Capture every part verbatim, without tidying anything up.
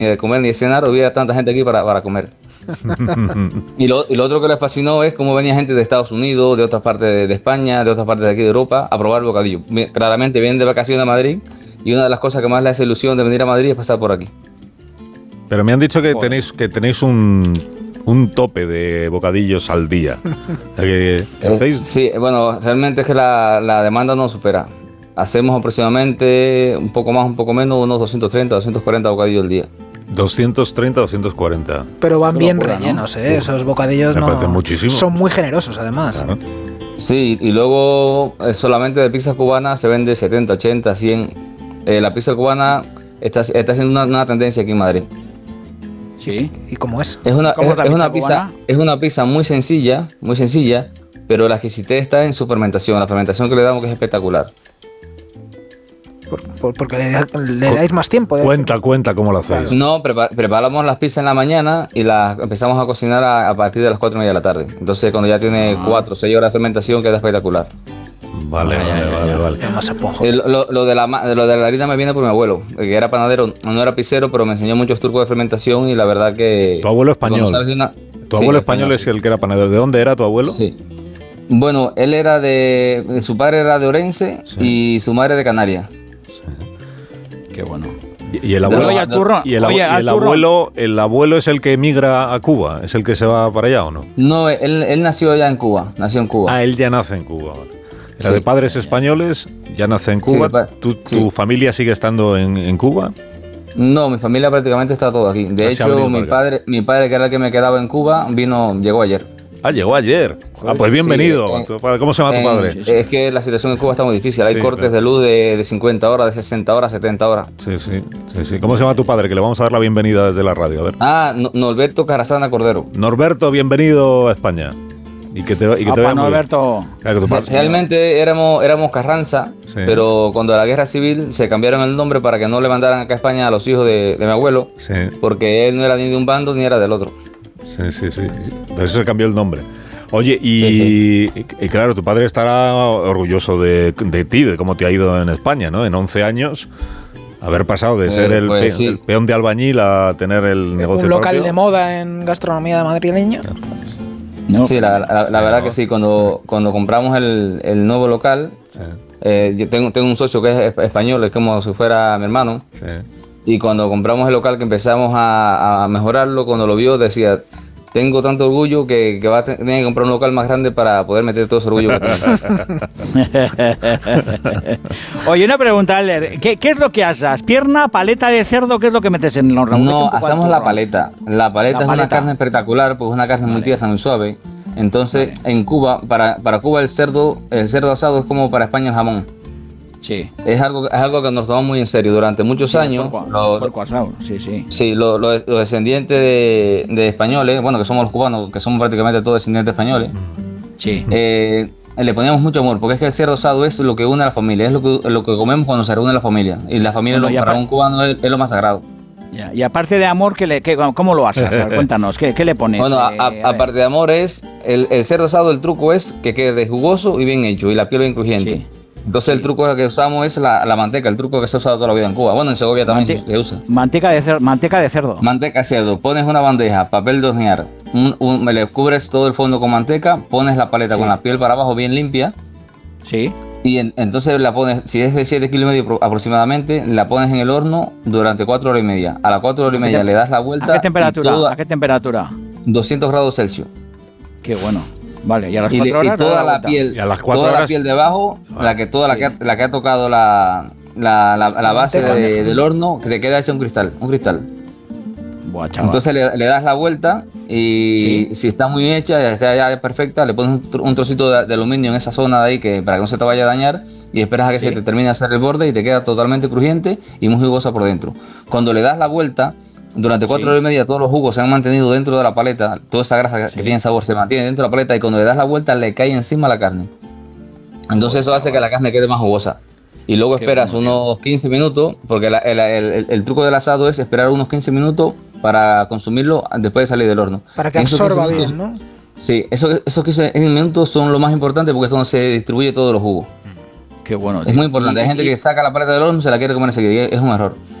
ni de comer, ni de cenar, hubiera tanta gente aquí para, para comer. y, lo, y lo otro que les fascinó es cómo venía gente de Estados Unidos, de otras partes de, de España, de otras partes de aquí de Europa, a probar el bocadillo. Claramente vienen de vacaciones a Madrid y una de las cosas que más les hace ilusión de venir a Madrid es pasar por aquí. Pero me han dicho que tenéis, que tenéis un, un tope de bocadillos al día. O sea, que, que hacéis... eh, sí, bueno, realmente es que la, la demanda no supera. Hacemos aproximadamente un poco más, un poco menos, unos doscientos treinta, doscientos cuarenta bocadillos al día. doscientos treinta, doscientos cuarenta. Pero van bien locura, rellenos, ¿no? ¿eh? Esos bocadillos Me no, parece muchísimo. Son muy generosos, además. Claro. Sí, y luego eh, solamente de pizza cubana se vende setenta, ochenta, cien. Eh, la pizza cubana está, está haciendo una, una tendencia aquí en Madrid. Sí. ¿Y cómo es? Es una, ¿Cómo es, es la es una pizza pizza, cubana? es una pizza muy sencilla, muy sencilla, pero la exquisitez está en su fermentación, la fermentación que le damos que es espectacular. Por, por, porque le, da- le dais más tiempo. ¿eh? Cuenta, cuenta cómo lo hacéis. No, prepa- preparamos las pizzas en la mañana y las empezamos a cocinar a, a partir de las cuatro y media de la tarde. Entonces cuando ya tiene cuatro o seis horas de fermentación queda espectacular. Vale, Ay, vale, ay, vale, ay, vale. Es más esponjoso. El- lo, lo de la, ma- lo de la harina me viene por mi abuelo, que era panadero, no era pizzero, pero me enseñó muchos trucos de fermentación y la verdad que... Tu abuelo español. cuando sabes de una- Tu Sí, abuelo español es sí. el que era panadero. ¿De dónde era tu abuelo? Sí. Bueno, él era de... Su padre era de Orense Sí. y su madre de Canarias. Qué bueno. Y, y el abuelo, Oye, al turrón. y el, Oye, abue- y al el turrón. abuelo, el abuelo es el que emigra a Cuba, es el que se va para allá, ¿o no? No, él, él nació allá en Cuba, nació en Cuba. Ah, él ya nace en Cuba. Vale. Era Sí. de padres españoles, ya nace en Sí, Cuba. de pa- ¿Tu, sí. tu familia sigue estando en, en Cuba? No, mi familia prácticamente está todo aquí. De Ah, se ha venido hecho, mi para acá. padre, mi padre, que era el que me quedaba en Cuba, vino, llegó ayer. Ah, llegó ayer. Ah, pues Sí, bienvenido. eh, Tu padre- ¿Cómo se llama tu Eh, padre? Es que la situación en Cuba está muy difícil. Hay Sí, cortes claro. de luz de, de cincuenta horas, de sesenta horas, setenta horas. Sí, sí, sí, sí. ¿Cómo se llama tu padre? Que le vamos a dar la bienvenida desde la radio. A ver. Ah, No- Norberto Carasana Cordero. Norberto, bienvenido a España. Y que te, y que te Apa, vaya muy bien. Norberto. Claro, que tu padre- Realmente éramos, éramos Carranza, Sí. pero cuando la guerra civil se cambiaron el nombre para que no le mandaran acá a España a los hijos de, de mi abuelo, Sí, porque él no era ni de un bando ni era del otro. sí, sí, sí. Por eso se cambió el nombre. Oye, y, Sí, y- y claro, tu padre estará orgulloso de, de ti, de cómo te ha ido en España, ¿no? En once años, haber pasado de Eh, ser el, pues pe- sí. el peón de albañil a tener el negocio Un local propio. de moda en gastronomía madrileña. No, Sí, la, la- la Sí, verdad no. que sí. Cuando, cuando compramos el, el nuevo local, Sí, eh, yo tengo, tengo un socio que es esp- español, es como si fuera mi hermano. sí. Y cuando compramos el local, que empezamos a, a mejorarlo, cuando lo vio decía, tengo tanto orgullo que, que va a tener que comprar un local más grande para poder meter todo ese orgullo que tengo. Oye, una pregunta, Aller. ¿Qué, ¿Qué es lo que asas? ¿Pierna, paleta de cerdo? ¿Qué es lo que metes en los ramos? No, hacemos la paleta. La paleta La es una paleta. carne espectacular porque es una carne muy Vale. tiesa, muy suave. Entonces, en Cuba, para, para Cuba el cerdo, el cerdo asado es como para España el jamón. Sí. Es algo, es algo que nos tomamos muy en serio. Durante muchos años, Porco- lo- porco asado, sí, sí. sí, lo- lo- los descendientes de, de españoles, bueno, que somos los cubanos, que somos prácticamente todos descendientes españoles, Sí. eh, le poníamos mucho amor, porque es que el cerdo asado es lo que une a la familia, es lo que, lo que comemos cuando se reúne la familia. Y la familia Bueno, lo- y para aparte- un cubano es, es lo más sagrado. Ya. Y aparte de amor, ¿qué le, qué- ¿cómo lo asas? A ver, cuéntanos, ¿qué, qué le pones? Bueno, a- Eh, a- a ver. aparte de amor es, el, el cerdo asado, el truco es que quede jugoso y bien hecho, y la piel bien crujiente. Sí. Entonces Sí. el truco que usamos es la, la manteca, el truco que se ha usado toda la vida en Cuba. Bueno, en Segovia también Mante- se, se usa. Manteca de, cer- manteca de cerdo. Manteca de cerdo, pones una bandeja, papel de hornear, un, un- me le cubres todo el fondo con manteca, pones la paleta Sí. con la piel para abajo bien limpia, Sí. y en- entonces la pones, si es de siete kilos y medio pro- aproximadamente, la pones en el horno durante cuatro horas y media. A las cuatro horas y ¿A qué media tem- le das la vuelta. ¿A qué y temperatura? todo a ¿A qué temperatura? doscientos grados Celsius. Qué bueno. Vale, y a las Y, le- cuatro y horas. le da toda la vuelta. piel, Y a las cuatro toda horas- la piel de abajo, Ah, la que toda la, sí. que ha, la que ha tocado la, la, la, la base manteca. de- del horno, que te queda hecha un cristal, un cristal. Buah, chaval. Entonces le, le das la vuelta y Sí. si está muy bien hecha, ya está ya perfecta, le pones un, tro- un trocito de, de aluminio en esa zona de ahí que para que no se te vaya a dañar y esperas a que Sí. se te termine de hacer el borde y te queda totalmente crujiente y muy jugosa por dentro. Cuando le das la vuelta, durante cuatro Sí. horas y media todos los jugos se han mantenido dentro de la paleta, toda esa grasa que- Sí. que tiene sabor se mantiene dentro de la paleta y cuando le das la vuelta le cae encima la carne. Entonces eso hace que la carne quede más jugosa. Y luego Qué esperas bueno, unos quince minutos, porque la- el, el- el- el truco del asado es esperar unos quince minutos para consumirlo después de salir del horno. Para que En esos absorba quince bien, minutos- ¿no? Sí, esos, esos quince minutos son lo más importante porque es cuando se distribuye todos los jugos. Qué bueno. Es tío. muy importante. Hay Y- gente y- que saca la paleta del horno y se la quiere comer enseguida. y Es un error.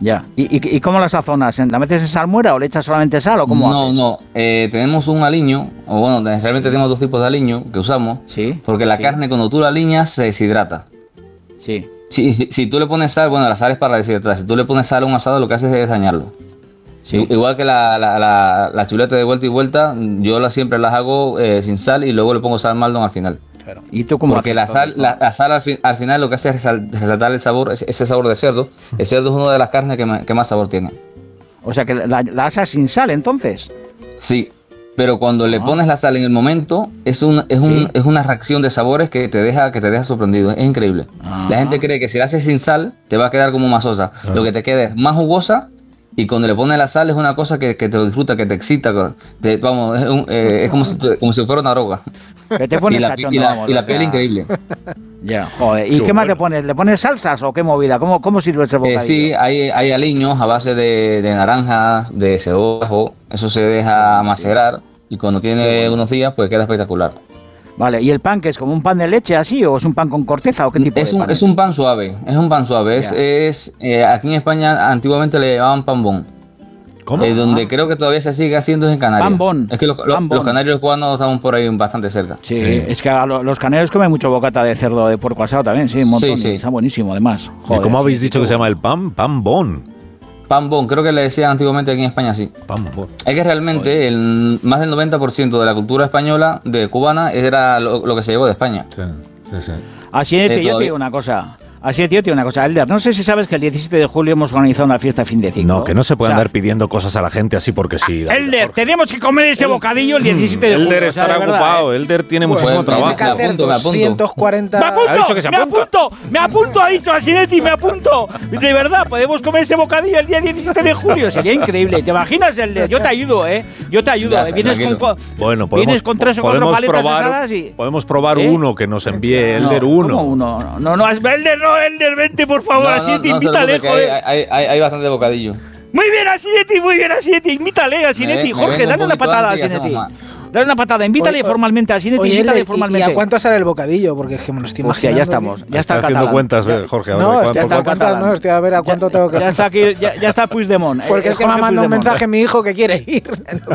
Ya. ¿Y, y, y cómo la sazonas? ¿La metes en salmuera o le echas solamente sal o cómo No, haces? no. Eh, tenemos un aliño, o bueno, realmente tenemos dos tipos de aliño que usamos. Sí. Porque la sí. carne, cuando tú la aliñas, se deshidrata. Sí. Si, si, si tú le pones sal, bueno, la sal es para deshidratar. Si tú le pones sal a un asado, lo que haces es dañarlo. Sí. Igual que la, la, la, la chuleta de vuelta y vuelta, yo la, siempre las hago eh, sin sal y luego le pongo sal Maldon al final. Claro. ¿Y tú cómo Porque haces la todo sal, esto? la, la sal al, fin, al final lo que hace es resal- resaltar el sabor, ese, ese sabor de cerdo. El cerdo es una de las carnes que, ma- que más sabor tiene. O sea, que la, la asas sin sal, entonces. Sí, pero cuando le Ah. pones la sal en el momento, es, un, es, un, Sí. es una reacción de sabores que te deja, que te deja sorprendido. Es increíble. Ah. La gente cree que si la haces sin sal, te va a quedar como masosa. Claro. Lo que te queda es más jugosa. Y cuando le pones la sal es una cosa que, que te lo disfruta, que te excita. que te- vamos, es, un- eh, es como, si, tu- como si fuera una droga. Que te Y pones la, cachondo, y la, vamos, y la o sea, piel increíble. Ya, joder. ¿Y Qué qué más bueno. le pones? ¿Le pones salsas o qué movida? ¿Cómo, cómo sirve ese Eh, bocadillo? sí, hay, hay aliños a base de, de naranjas, de cebolla. Eso se deja macerar. Y cuando tiene unos días, pues queda espectacular. Vale, ¿y el pan que es como un pan de leche así o es un pan con corteza o qué tipo Es de un, pan es un pan suave, es un pan suave. Es, Ya. es eh, aquí en España antiguamente le llamaban pan bon. ¿Cómo? Eh, donde Ah. creo que todavía se sigue haciendo es en Canarias. Pan bon. Es que los, los- Pan bon. los canarios cubanos estamos por ahí bastante cerca. Sí, Sí. es que a lo- los canarios comen mucho bocata de cerdo de puerco asado también, sí, un montón. Sí, sí. Está buenísimo, además. ¿Y Joder, cómo habéis sí, dicho sí, que se llama el pan? Pan bon. Pan bon, creo que le decían antiguamente aquí en España sí. Pan bon. Es que realmente el, más del noventa por ciento de la cultura española, de cubana, era lo, lo que se llevó de España. Sí, sí, sí. Así es, Eh, tío, yo te todavía- digo una cosa. Así es, tío, te digo una cosa. Elder, no sé si sabes que el diecisiete de julio hemos organizado una fiesta fin de ciclo. No, que no se puede O sea, andar pidiendo cosas a la gente así porque sí. David Elder, Jorge. tenemos que comer ese bocadillo el diecisiete de julio. Elder o sea, estará de verdad, ocupado, ¿eh? Elder tiene Pues, muchísimo pues, Tiene trabajo. que me hacer apunto, me apunto. doscientos cuarenta... ¡Me apunto! Ha dicho que se ¡Me apunta. apunto! ¡Me apunto! Ha dicho Asinetti, me apunto. De verdad, podemos comer ese bocadillo el día diecisiete de julio. Sería increíble. ¿Te imaginas, Elder? Yo te ayudo, ¿eh? Yo te ayudo. Ya, ¿eh? Vienes con, tranquilo. co- Bueno, podemos, vienes con tres o cuatro podemos paletas probar, asadas y... podemos probar ¿Eh? uno que nos envíe Elder No, uno. ¿cómo uno? No, no, Elder, no, Elder, vente, por favor. No, no, Asinetti, no se invítale, preocupe, que joder. hay, hay, hay bastante bocadillo. Muy bien, Asinetti, muy bien, Asinetti. Invítale, Asinetti. Me- me Jorge, vengo dale un una poquito patada a antes y Asinetti. hacemos Dale una patada, invítale Oye, formalmente a Asinetti, Oye, invítale Elder, ¿y- formalmente. ¿y a cuánto sale el bocadillo? Porque es que me lo estoy Hostia, imaginando. ya estamos. Ya está, está el haciendo catalán. cuentas, eh, Jorge. A ver, No, ¿cuánto- estoy está a el cuántas, catalán. no, estoy a ver a cuánto tengo que... Ya está aquí, ya, ya está Puigdemont. Porque Eh, es que me ha Jorge mandado un Puigdemont. mensaje mi hijo que quiere ir.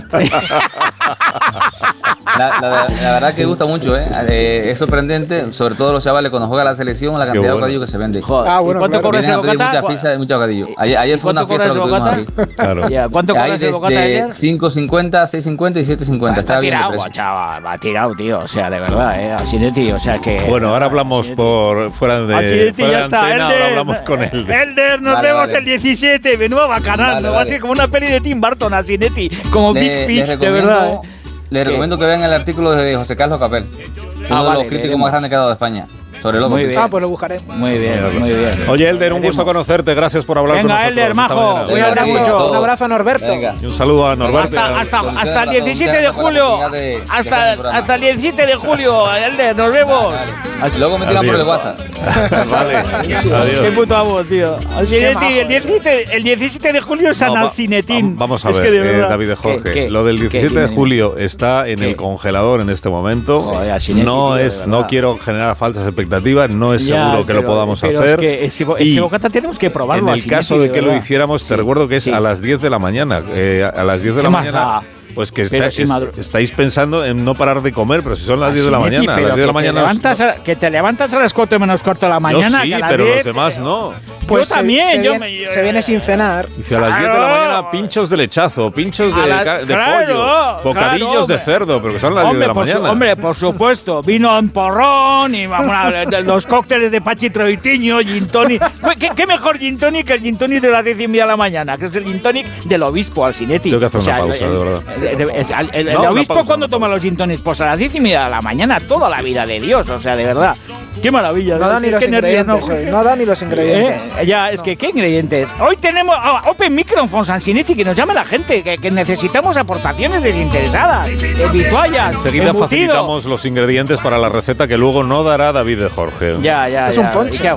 La, la- la verdad que gusta mucho, ¿eh? Eh, Es sorprendente, sobre todo los chavales cuando juega la selección, la cantidad bueno. de bocadillo que se vende. Joder, Ah, ¿y bueno, cuánto claro. cobra ese Vienen a pedir bocata? muchas pizzas y mucho bocadillo. Ayer, ayer ¿Y fue una cuánto fiesta cobra lo que ese tuvimos bocata? aquí. Claro. Ya, ¿cuánto cobra Hay ese bocata desde ayer? cinco cincuenta, seis cincuenta y siete cincuenta. Está Está bien de tirado, precio. chaval, va tirado, tío. O sea, de verdad, ¿eh? Asinetti, o sea que... Bueno, ahora hablamos Asinetti. por fuera de, Asinetti, fuera ya de está. antena, ahora Elder, hablamos con él. Elder, nos Vale, vemos vale. el diecisiete. Menuda bacanal, Vale, ¿no? Va a vale. ser como una peli de Tim Burton, Asinetti. Como Le- Big les Fish, de recomiendo- verdad. ¿eh? Les ¿Qué? recomiendo que vean el artículo de José Carlos Capel, uno Ah, de vale, los críticos leeremos. más grandes que ha dado de España, sobre los Muy zombies. bien. Ah, pues lo buscaré. Muy bien, muy bien. Oye, Elder, un gusto conocerte. Gracias por hablar con Venga, nosotros. Elder, esta majo. mañana. Un Venga, abrazo. sí, Un todo. abrazo a Norberto. Venga. Y un saludo a Norberto. Hasta, hasta, Con hasta el ustedes, diecisiete de con la julio. oportunidad de- de Hasta, hacer el programa. hasta el diecisiete de julio, Elder, nos vemos. Y luego me tiran por el Adiós. WhatsApp. Vale. Qué Adiós. puto amo, tío. Asinetti, majo, el diecisiete, el diecisiete de julio es San No, va- Alcinetín. va- Vamos a Es ver, que de eh, verdad. David de Jorge. ¿Qué, qué, lo del qué? diecisiete Dime, de dime. julio está en ¿Qué? el congelador en este momento. Joder, Asinetti, no tío, de es, verdad. no quiero generar falsas expectativas. No es Ya, seguro que pero- lo podamos pero hacer. Es que ese, bo- Y ese bocata tenemos que probarlo. en el Asinetti, caso de que lo verdad. hiciéramos, te Sí, recuerdo que es sí. a las diez de la mañana. Eh, a las diez de ¿Qué la más mañana. da? Pues que Pero está- si es- madru- estáis pensando en no parar de comer, pero si son las diez de la Asinetti, mañana. A pero las diez de la que te mañana. levantas a- que te levantas a las cuatro menos cuarto de la mañana. Yo sí, que a las pero diez, los demás no. Pues yo se- también. Se, yo viene, me- se viene sin cenar. Dice a las diez de la mañana pinchos de lechazo, pinchos de, A las- ca- de claro, pollo, bocadillos claro, de hombre. cerdo, pero que son las diez de Hombre la por, su- mañana. hombre, por supuesto. Vino en porrón y vamos a ver, de- los cócteles de Pachi Troitiño, gin tonic. ¿Qué, qué mejor gin tonic que el gin tonic de las diez y media de la mañana? Que es el gin tonic del obispo Alcinetti. Tengo que hacer una el- pausa, el- de verdad. el- el- el- el- el No, una obispo pausa, cuando una toma pausa. los gin tonics, pues a las diez y media de la mañana, toda la vida de Dios. O sea, de verdad. Qué maravilla. No da ni Qué los nervios, ingredientes ¿no? hoy. No da ni los ingredientes. Eh, ya, es que, ¿qué ingredientes? Hoy tenemos ah, Open Microphones Alcinetti, que nos llame la gente, que, que necesitamos aportaciones desinteresadas, eh, vituallas, Enseguida embutido. facilitamos los ingredientes para la receta que luego no dará David de Jorge. Ya, ya, Es ya. un ponche. ¿Qué hago?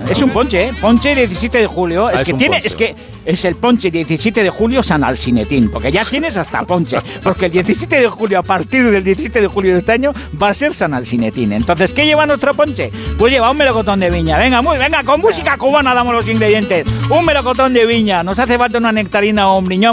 Es un ponche, ¿eh? Ponche diecisiete de julio. Ah, es es que un tiene, ponche. es que es el ponche diecisiete de julio San Alcinetín, porque ya tienes hasta ponche. Porque el diecisiete de julio, a partir del diecisiete de julio de este año, va a ser San Alcinetín. Entonces, ¿qué lleva nuestro ponche? Pues lleva un melocotón de viña. Venga, muy, venga, con música cubana damos los ingredientes. Un melocotón de viña. Nos hace falta una nectarina o un briñón